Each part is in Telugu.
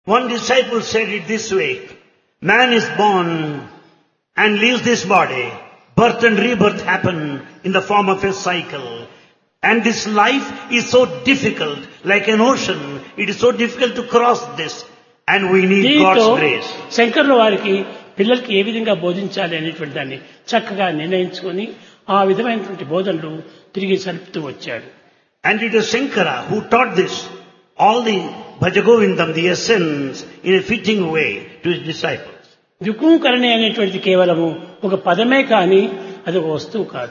One disciple said it this way, man is born and leaves this body. Birth and rebirth happen in the form of a cycle. And this life is so difficult, like an ocean. It is so difficult to cross this. And we need దీంతో God's grace. శంకర్ల వారికి పిల్లలకి ఏ విధంగా బోధించాలి అనేటువంటి దాన్ని చక్కగా నిర్ణయించుకొని ఆ విధమైనటువంటి బోధనలు తిరిగి సలుపుతూ వచ్చాడు. And it is Shankara who taught this, all the Bhajagovindam, the essence, in a fitting way to his disciples. దుఃఖంకరణి అనేటువంటిది కేవలము ఒక పదమే కానీ అది ఒక వస్తువు కాదు.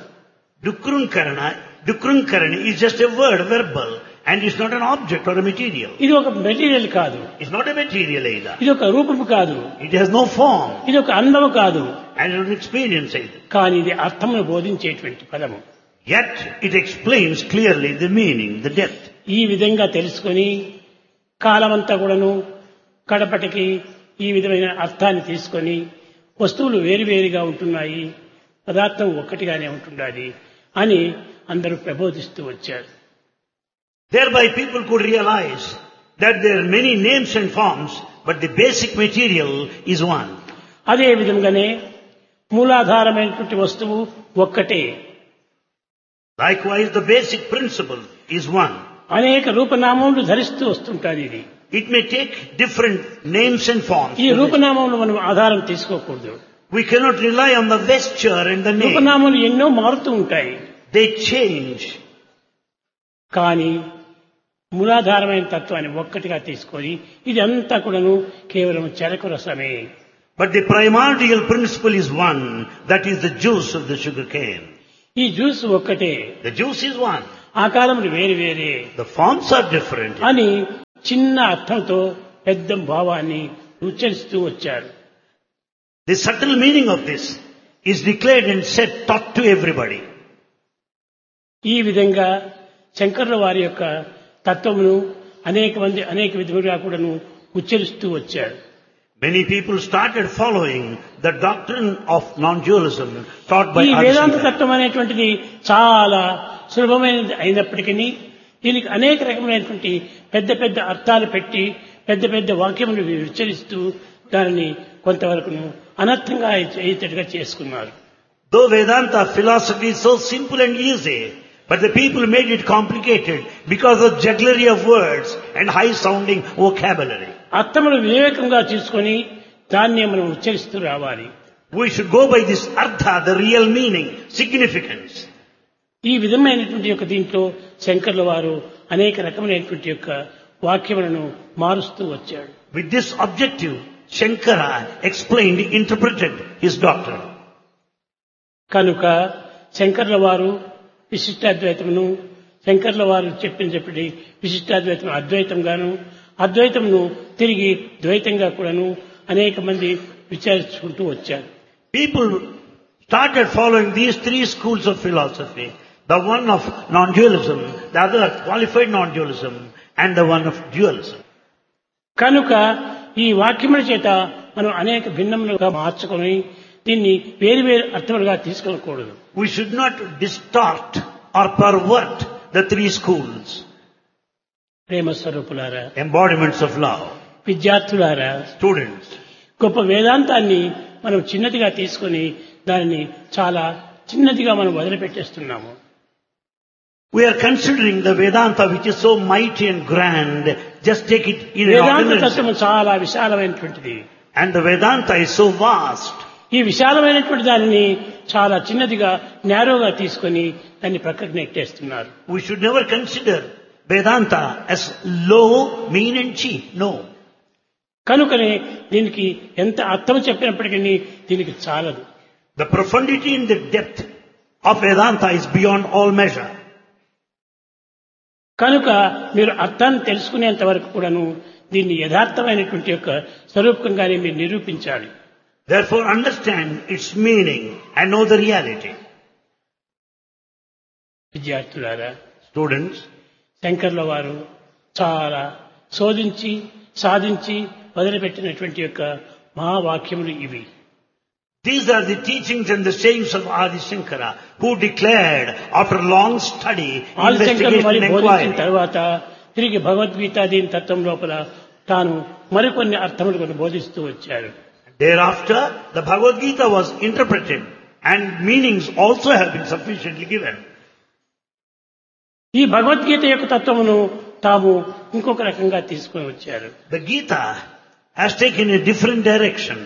Dukrunkarani is just a word, verbal, and it's not an object or a material. ఇది ఒక మెటీరియల్ కాదు, It's not a material either. ఇది ఒక రూపము కాదు, It has no form, ఇది ఒక అందము కాదు, and it's not an experience either. కానీ ఇది అర్థమును బోధించేటువంటి పదము. Yet it explains clearly the meaning, the depth. ఈ విధంగా తెలుసుకొని కాలమంతా కూడాను కడపటికి ఈ విధమైన అర్థాన్ని తీసుకొని వస్తువులు వేరువేరుగా ఉంటున్నాయి, పదార్థం ఒక్కటిగానే ఉంటున్నది అని అందరూ ప్రబోధిస్తూ వచ్చారు. Thereby people could realize that there are many names and forms, but the basic material is one. అదే విధంగానే మూలాధారమైనటువంటి వస్తువు ఒక్కటే, Likewise, the basic principle is one. అనేక రూపనామములు ధరిస్తూ వస్తుంటారు. ఇది It may take different names and forms. ఈ రూపనామములు మనం ఆధారం తీసుకోకూడదు. We cannot rely on the vesture and the name. రూపనామములు ఎన్నో మారుతూ ఉంటాయి, They change. కానీ మూలాధారమైన తత్వాన్ని ఒక్కటిగా తీసుకొని ఇది అంతా కూడాను కేవలం చెరకు రసమే. But the primordial principle is one, that is the juice of the sugar cane. ఈ జ్యూస్ ఒక్కటే, The juice is one. ఆకారములు వేరు వేరే The forms are different. అని చిన్న అర్థంతో పెద్ద భావాన్ని ఉచ్చరిస్తూ వచ్చారు. The subtle meaning of this is declared and said, taught to everybody. ఈ విధంగా శంకరుల వారి యొక్క తత్వమును అనేక మంది అనేక విధములుగా కూడాను ఉచ్చరిస్తూ వచ్చారు. Many people started following the doctrine of non-dualism taught by ఈ వేదాంత Adi తత్వం అనేటువంటిది చాలా సులభమైనది అయినప్పటికీ దీనికి అనేక రకమైనటువంటి పెద్ద పెద్ద అర్థాలు పెట్టి పెద్ద పెద్ద వాక్యములు ఉచ్చరిస్తూ దానిని కొంతవరకు అనర్థంగా అయ్యేటట్టుగా చేసుకున్నారు. Though Vedanta philosophy is so simple and easy, but the people made it complicated because of jugglery of words and high-sounding vocabulary. అర్థములు వివేకంగా తీసుకొని దాన్ని మనం ఉచ్చరిస్తూ రావాలి. We should go by this artha, the real meaning, significance. ఈ విధమైనటువంటి యొక్క దీంట్లో శంకర్ల వారు అనేక రకమైనటువంటి యొక్క వాక్యములను మారుస్తూ వచ్చాడు. With this objective, Shankara explained, interpreted his doctrine. కనుక శంకర్ల వారు విశిష్టాద్వైతమును, శంకర్ల వారు చెప్పిన విశిష్టాద్వైతం అద్వైతంగాను, అద్వైతమును తిరిగి ద్వైతంగా కూడాను అనేక మంది విచారించుకుంటూ వచ్చారు. People started following these three schools of philosophy. The one of non-dualism, the other qualified non-dualism, and the one of dualism. కనుక ఈ వాక్యముల చేత మనం అనేక భిన్నములుగా మార్చుకొని దీన్ని వేరు వేరు అర్థములుగా తీసుకోకూడదు. We should not distort or pervert the three schools. ప్రేమ స్వరూపులారా, Embodiments of love. విద్యార్థులారా, Students, గొప్ప వేదాంతాన్ని మనం చిన్నదిగా తీసుకొని దానిని చాలా చిన్నదిగా మనం వదిలిపెట్టేస్తున్నాము. we are considering the Vedanta which is so mighty and grand, just take it in an Vedanta ordinary తత్వము sense. చాలా విశాలమైనటువంటిది. And the Vedanta is so vast. ఈ విశాలమైనటువంటి దానిని చాలా చిన్నదిగా నేరోగా తీసుకొని దాన్ని ప్రక్కకు నెట్టేస్తున్నారు. We should never consider Vedanta as low, mean and cheap. No. కనుకనే దీనికి ఎంత అర్థం చెప్పినప్పటికీ దీనికి చాలదు. The profundity and the depth of Vedanta is beyond all measure. కనుక మీరు అర్థాన్ని తెలుసుకునేంత వరకు కూడాను దీన్ని యథార్థమైనటువంటి యొక్క స్వరూపంగానే మీరు నిరూపించాలి. Therefore understand its meaning and know the reality. విద్యార్థులారా, Students, శంకర్ల వారు చాలా శోధించి సాధించి వదిలిపెట్టినటువంటి యొక్క మహావాక్యములు ఇవి. these are the teachings and the sayings of Adi Shankara, who declared after long study, ఆదిశంకరులు మరి investigation and బోధించిన inquiry. తర్వాత తిరిగి భగవద్గీత దీని తత్వం లోపల తాను మరికొన్ని అర్థములు కొన్ని బోధిస్తూ వచ్చారు. Thereafter, the Bhagavad Gita was interpreted and meanings also have been sufficiently given. ఈ భగవద్గీత యొక్క తత్వమును తాము ఇంకొక రకంగా తీసుకొని వచ్చారు. The Gita has taken a different direction.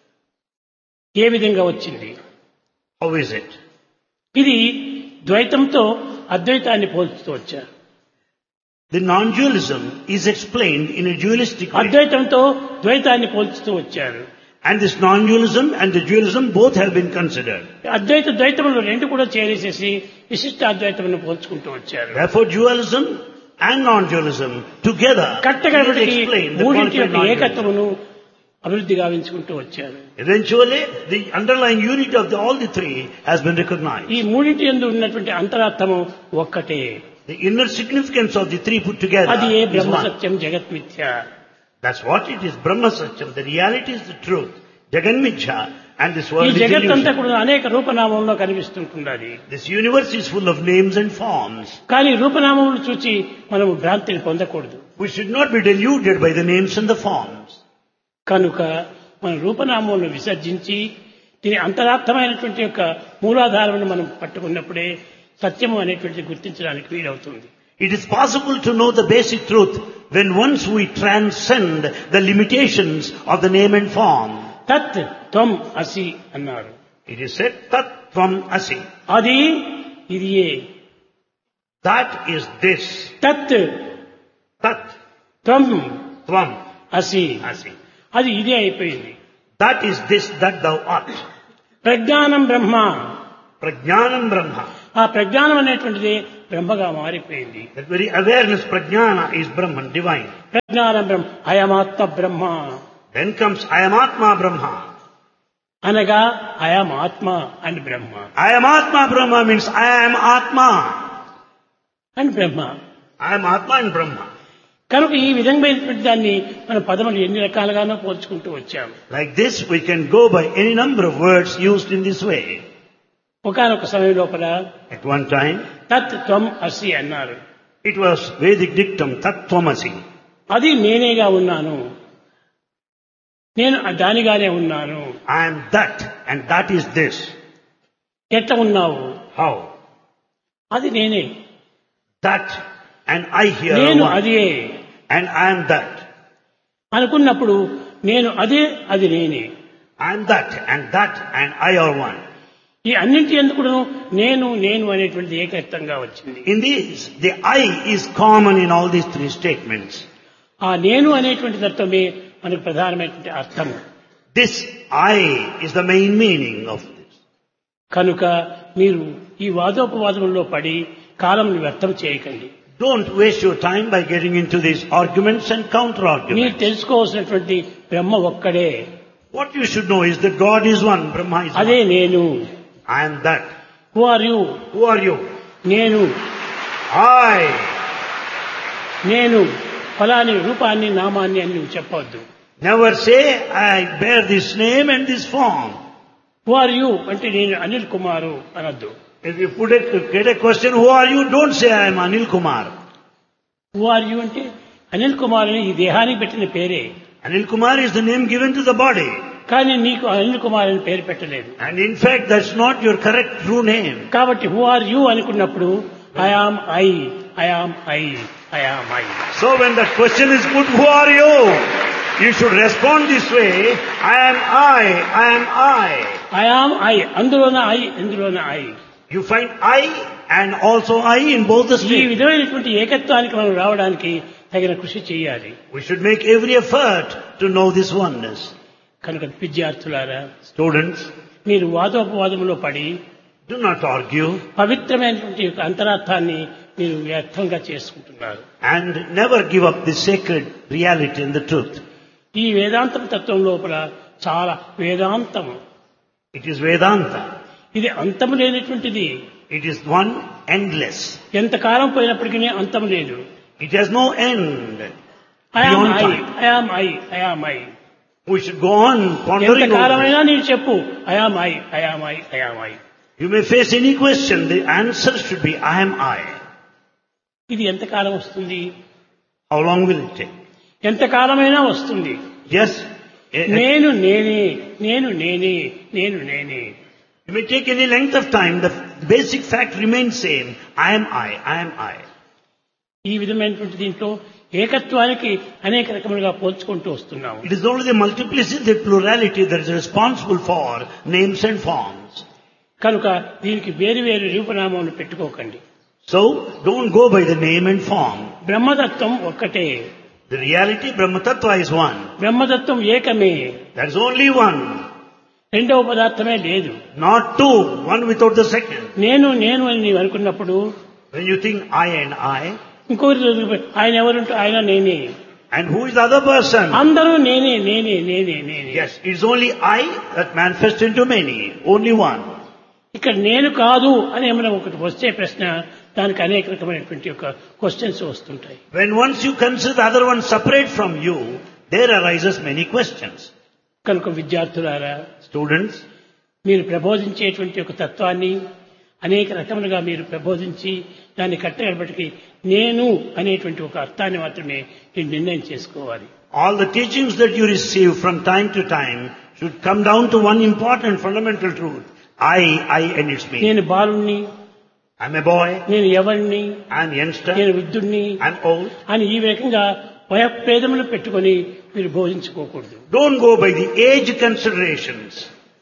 ఏ విధంగా వచ్చింది? How is it? ఇది ద్వైతంతో అద్వైతాన్ని పోల్చుతూ వచ్చారు. The non-dualism is explained in a dualistic way. అద్వైతంతో ద్వైతాన్ని పోల్చుతూ వచ్చారు. And this non-dualism and the dualism both have been considered. అద్వైత ద్వైతములు రెండు కూడా చేరేసేసి విశిష్ట అద్వైతమును పోల్చుకుంటూ వచ్చారు. Therefore, dualism and non-dualism together కట్టగడపటికి explain the మూడింటి qualified యొక్క non-dualism. ఏకత్వమును అభివృద్ధి గావించుకుంటూ వచ్చారు. Eventually, the underlying unity of all the three has been recognized. ఈ మూడింటి యందు ఉన్నటువంటి అంతరార్థము ఒక్కటే. The inner significance of the three put together అది ఏ is బ్రహ్మ one. సత్యం జగత్ మిథ్య. That's what it is. Brahma Satyam. The reality is the truth. Jagan Mithya. And this ఈ world is జగత్తంతా illusion. కూడా అనేక రూపనామంలో కనిపిస్తుంటున్నది. This universe is full of names and forms. కానీ రూపనామములు చూచి మనము భ్రాంతిని పొందకూడదు. We should not be deluded by the names and the forms. కనుక మన రూపనామములను విసర్జించి దీని అంతరార్థమైనటువంటి యొక్క మూలాధారమును మనం పట్టుకున్నప్పుడే సత్యము అనేటువంటిది గుర్తించడానికి వీలవుతుంది. It is possible to know the basic truth when once we transcend the limitations of the name and form. తత్ త్వం అసి అన్నారు. It is said, Tat Tvam Asi. అది ఇది ఏ. That is this. తత్ Tat త్వం Tvam అసి. Asi. అది ఇదే అయిపోయింది. That is this that thou art. ప్రజ్ఞానం బ్రహ్మ. Prajnanam Brahma. ఆ ప్రజ్ఞానం అనేటువంటిది బ్రహ్మగా మారిపోయింది. That very awareness, Prajnana, is Brahman, divine. ప్రజ్ఞానం బ్రహ్మ అయమాత్మ బ్రహ్మ Then comes I am Atma Brahma. అనగా అయం ఆత్మ and Brahma I am Atma Brahma means I am Atma. And Brahma. I am Atma and Brahma. కనుక ఈ విధమైనటువంటి దాన్ని మన పదములు ఎన్ని రకాలుగానో పోల్చుకుంటూ వచ్చాము. Like this, we can go by any number of words used in this way. ఒకానొక సమయం లోపల At one time, తత్ త్వం అసి అన్నారు. it was Vedic dictum, Tat Tvamasi. అది నేనేగా ఉన్నాను, నేను దానిగానే ఉన్నాను. I am that and that is this. ఎట్లా ఉన్నావు? How? అది నేనే. That and I here are నేను one. అదే And I am that. అనుకున్నప్పుడు నేను అదే అది నేనే. I am that and I are one. ఈ అన్నింటి ఎందుకు నేను నేను అనేటువంటిది ఏకత్వంగా వచ్చింది. In these, the I is common in all these three statements. ఆ నేను అనేటువంటి తత్వమే మనకు ప్రధానమైనటువంటి అర్థము. This I is the main meaning of this. కనుక మీరు ఈ వాదోపవాదముల్లో పడి కాలంను వ్యర్థం చేయకండి. Don't waste your time by getting into these arguments and counter మీరు arguments. తెలుసుకోవాల్సినటువంటి బ్రహ్మ ఒక్కడే. What you should know is that God is one, Brahma is అదే one. నేను. I am that. Who are you? Who are you? నేను. I. నేను ఫలాని రూపాన్ని నామాన్ని అని నువ్వు చెప్పవద్దు. Never say, I bear this name and this form. Who are you అంటే నేను అనిల్ కుమారు అనొద్దు. If you get a question, who are you? Don't say, I am Anil Kumar. Who are you అంటే అనిల్ కుమార్ అని ఈ దేహానికి పెట్టిన పేరే. Anil Kumar is the name given to the body. కానీ నీకు అనిల్ కుమార్ అని పేరు పెట్టలేదు. And in fact, that's not your correct true name. కాబట్టి హూ ఆర్ యు అనుకున్నప్పుడు I am I, I am I, I am I. So when the question is put, who are you? You should respond this way, I am I, I am I. I am I, అందులోన I, ఇందులోన I. You find I and also I in both the ఈ statements. విధమైనటువంటి ఏకత్వానికి మనం రావడానికి తగిన కృషి చేయాలి. We should make every effort to know this oneness. కనుక విద్యార్థులారా, Students, మీరు వాదోపవాదములో పడి do not argue పవిత్రమైనటువంటి యొక్క అంతరార్థాన్ని మీరు వ్యర్థంగా చేసుకుంటున్నారు. and never give up the sacred reality and the truth. ఈ వేదాంతం తత్వం లోపల చాలా వేదాంతము. It is Vedanta. ఇది అంతము లేనటువంటిది. It is one endless. ఎంతకాలం పోయినప్పటికీ అంతము లేదు. It has no end. I am Beyond I, time. I am I, I am I. We should go on pondering over ఎంతకాలమైనా this. నీవు చెప్పు I am I, I am I, I am I. You may face any question. The answer should be, I am I. ఇది ఎంతకాలం వస్తుంది? How long will it take? ఎంతకాలమైనా వస్తుంది. Yes, నేను నేనే, నేను నేనే, నేను నేనే. you may take any length of time, the basic fact remains same. I am I, I am I. ఈ విధమైనటువంటి దీంట్లో ఏకత్వానికి అనేక రకములుగా పోల్చుకుంటూ వస్తున్నాము. It is only the multiplicity, the plurality that is responsible for names and forms. కనుక దీనికి వేరు వేరు రూపనామాలను పెట్టుకోకండి. So, don't go by the name and form. బ్రహ్మతత్వం ఒక్కటే. The reality, Brahma Tattva, is one. బ్రహ్మతత్వం ఏకమే. There is only one. రెండవ పదార్థమే లేదు. Not two, one without the second. నేను నేను అని నీవు అనుకున్నప్పుడు When you think I and I, ఇంకొకరి ఆయన ఎవరుంటే ఆయన నేనే, and who is the other person? అందరూ నేనే నేనే నేనే నేనే. Yes, it is only I that manifests into many, only one. ఇక్కడ నేను కాదు అని ఏమైనా ఒకటి వచ్చే ప్రశ్న, దానికి అనేక రకమైనటువంటి ఒక క్వశ్చన్స్ వస్తుంటాయి. When once you consider the other one separate from you, there arises many questions. కనుక విద్యార్థులారా, Students, మీరు ప్రబోధించేటువంటి ఒక తత్వాన్ని అనేక రకములుగా మీరు ప్రబోధించి దాన్ని కట్టగలపటికి నేను అనేటువంటి ఒక అర్థాన్ని మాత్రమే మీరు నిర్ణయం చేసుకోవాలి. all the teachings that you receive from time to time should come down to one important fundamental truth. I and its me. నేను బాలుణ్ణి, I'm a boy, నేను ఎవరిని, I'm youngster, నేను వృద్ధుణ్ణి I'm old. అని ఈ రకంగా వయఃభేదములు పెట్టుకొని మీరు బోధించుకోకూడదు. Don't go by the age considerations.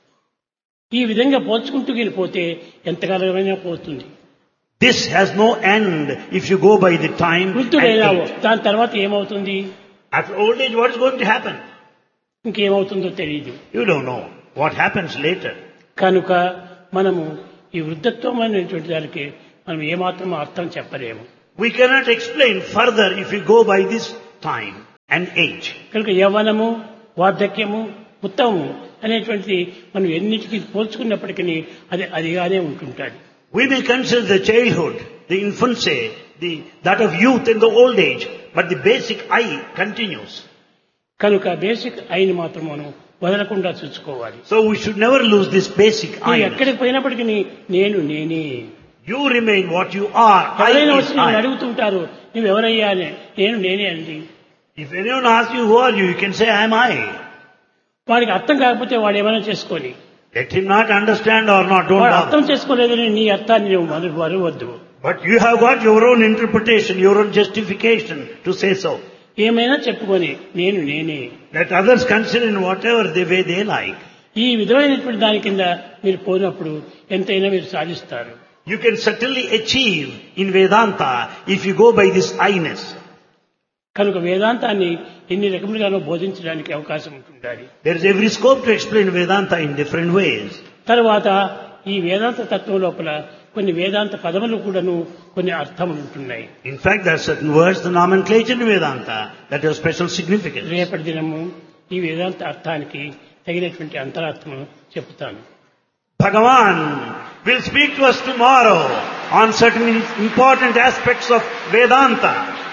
ఈ విధంగా పోల్చుకుంటూ వెళ్ళిపోతే ఎంతకాలమైనా పోతుంది. This has no end if you go by the time and వృద్ధుడైనావు, age. దాని తర్వాత ఏమవుతుంది, After old age, what is going to happen? ఇంకేమవుతుందో తెలియదు. You don't know what happens later. కనుక మనము ఈ వృద్ధత్వం అనేటువంటి దానికి మనం ఏమాత్రం అర్థం చెప్పలేము. We cannot explain further if we go by this time and age. కనుక యవ్వనము, వార్ధక్యము, ఉత్తమము అనేటువంటి మనం ఎన్నిటికీ పోల్చుకున్నప్పటికీ అదిగానే ఉంటుంటాడు. We may consider the childhood, the infancy, that of youth and the old age, but the basic I continues. కనుక బేసిక్ అయిన మాత్రం మనం వదలకుండా చూసుకోవాలి. So we should never lose this basic I. ఎక్కడికి పోయినప్పటికీ నేను నేనే. You remain what you are. ఎవరైనా I వచ్చి is నేను I. అడుగుతుంటారు, నువ్వు ఎవరయ్యా అని. నేను నేనే అండి. If anyone asks you who are you, you can say I am I. వాడికి అర్థం కాకపోతే వాడు ఏమైనా చేసుకొని, Let him not understand or not, don't వాడు అర్థం bother. చేసుకోలేదని నీ అర్థాన్ని నువ్వు వరవద్దు. But you have got your own interpretation, your own justification to say so. ఏమైనా చెప్పుకొని నేను నేనే. Let others consider in whatever the way they like. ఈ విధమైనటువంటి దాని కింద మీరు పోయినప్పుడు ఎంతైనా మీరు సాధిస్తారు. You can certainly achieve in Vedanta if you go by this I-ness. కనుక వేదాంతాన్ని ఎన్ని రకములుగానో బోధించడానికి అవకాశం ఉంటుండాలి. There is every scope to explain Vedanta in different ways. తర్వాత ఈ వేదాంత తత్వం లోపల కొన్ని వేదాంత పదములు కూడాను కొన్ని అర్థములు ఉంటున్నాయి. In fact, there are certain words, the nomenclature in Vedanta, that have special significance. రేపటి దినము ఈ వేదాంత అర్థానికి తగినటువంటి అంతరార్థమును చెప్తాను. Bhagavan will speak to us tomorrow on certain important aspects of Vedanta.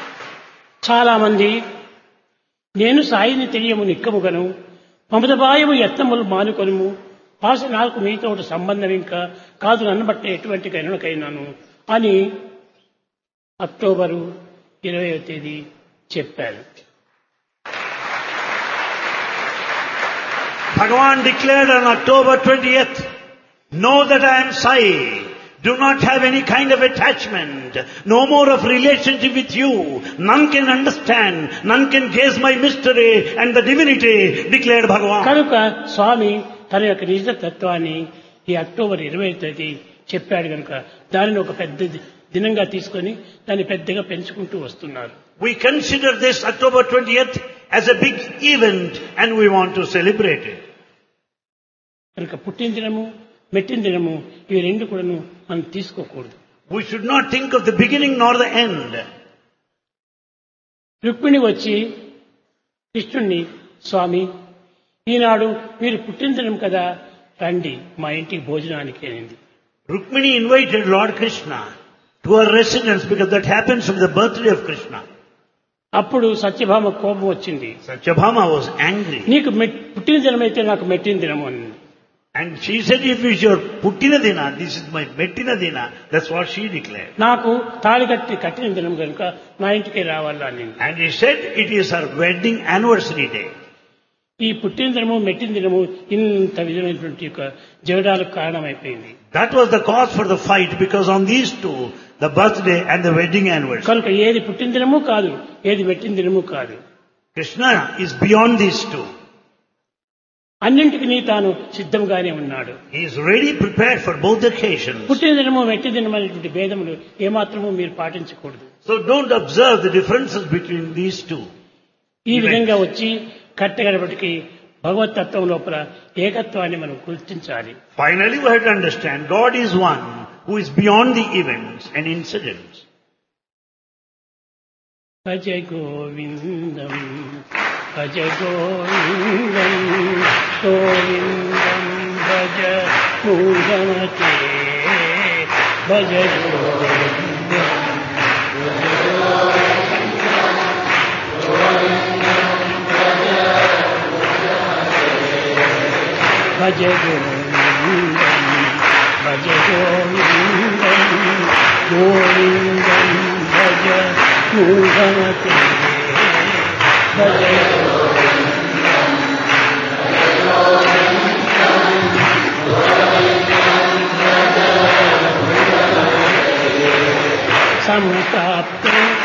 చాలా మంది నేను సాయిని తెలియము నిక్కముగను మమతబాయము యత్నములు మానుకొనుము భాష నాకు మీతో సంబంధం ఇంకా కాదు నన్నబట్టే ఎటువంటి కరుణకైనాను అని అక్టోబరు 20వ తేదీ చెప్పారు. Bhagavan declared on October 20th, know that I am Sai. Do not have any kind of attachment. No more of relationship with you. None can understand. None can gaze my mystery and the divinity, declared Bhagavan. కనుక స్వామి తన యొక్క నిజ తత్వాన్ని ఈ అక్టోబర్ 20వ తేదీ చెప్పాడు కనుక దానిని ఒక పెద్ద దినంగా తీసుకొని దాన్ని పెద్దగా పెంచుకుంటూ వస్తున్నారు. We consider this October 20th as a big event and we want to celebrate it. కనుక పుట్టిన దినము మెట్టిన దినము ఇవి రెండు కూడాను మనం తీసుకోకూడదు. We should not think of the beginning nor the end. Rukmini వచ్చి కృష్ణుణ్ణి, స్వామి ఈనాడు మీరు పుట్టిన దినం కదా, రండి మా ఇంటికి భోజనానికి అనింది. Rukmini invited Lord Krishna to her residence because that happens from the birthday of Krishna. అప్పుడు సత్యభామ కోపం వచ్చింది. Satyabhama was angry. నీకు పుట్టిన దినం అయితే నాకు మెట్టిన దినము అని. And she said, if it's your Puttina Dina, this is my Mettina Dina. That's what she declared. నాకు తాళి కట్టిన దినం కనుక నా ఇంటికి రావాలని. And he said, it is her wedding anniversary day. ఈ పుట్టిన దినము మెట్టిన దినము ఇంత విధమైనటువంటి యొక్క జగడాలకు కారణమైపోయింది. That was the cause for the fight, because on these two, the birthday and the wedding anniversary. కనుక ఏది పుట్టిన దినము కాదు, ఏది మెట్టిన దినము కాదు. Krishna is beyond these two. అన్నింటికి తాను సిద్ధంగానే ఉన్నాడు. He is ready prepared for both occasions. పుట్టిన దినము మెట్టి దినం అనేటువంటి భేదములు ఏమాత్రము మీరు పాటించకూడదు. So don't observe the differences between these two. ఈ విధంగా వచ్చి కట్టగడపటికి భగవతత్వం లోపల ఏకత్వాన్ని మనం గుర్తించాలి. Finally, we have to understand God is one who is beyond the events and incidents. Bhaja Govindam Bhaja Govindam Govindam Bhaja మూఢమతే Bhaja Govindam Bhaja Govindam Bhaja Govindam Govindam Bhaja మూఢమతే Bhaja సంప్రాప్తే